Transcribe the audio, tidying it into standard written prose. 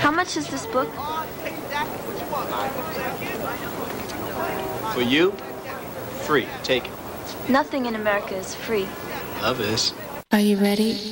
How much is this book? For you, free. Take it. Nothing in America is free. Love is. Are you ready?